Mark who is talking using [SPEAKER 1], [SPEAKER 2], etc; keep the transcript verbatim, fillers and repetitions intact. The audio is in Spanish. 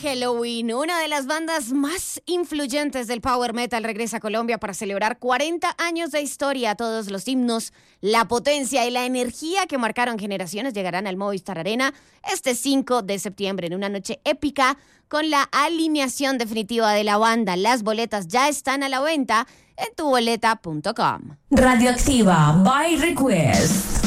[SPEAKER 1] Helloween, una de las bandas más influyentes del power metal, regresa a Colombia para celebrar cuarenta años de historia. Todos los himnos, la potencia y la energía que marcaron generaciones llegarán al Movistar Arena este cinco de septiembre en una noche épica con la alineación definitiva de la banda. Las boletas ya están a la venta en tu boleta punto com.
[SPEAKER 2] Radioactiva by Request.